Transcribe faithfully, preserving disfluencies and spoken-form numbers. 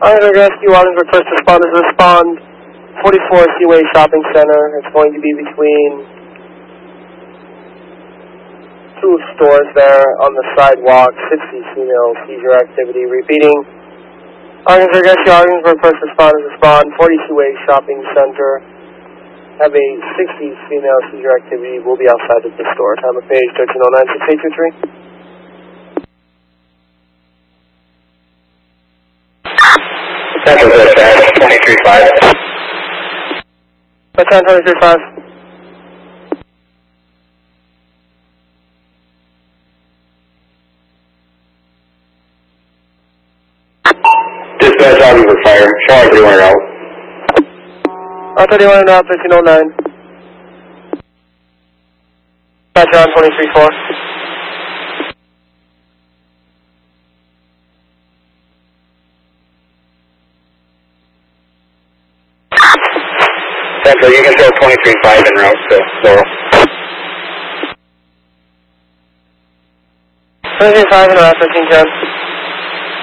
Arlington Rescue, Arlington first responders respond. forty-four Seaway Shopping Center. It's going to be between two stores there on the sidewalk. sixty female seizure activity. Repeating. Arlington Rescue, Arlington first responders respond. forty Seaway Shopping Center. Have a sixty female seizure activity. Will be outside of the store. Time of page thirteen oh nine, six eight two three. Central dispatch, twenty-three five. That's on twenty-three five. Dispatch, I'll be for fire. Charlie thirty-one out. R thirty-one out, fifteen oh nine. Dispatch on twenty-three four. Central, you can throw twenty-three five en route to Laurel. twenty-three five and around fifteen ten.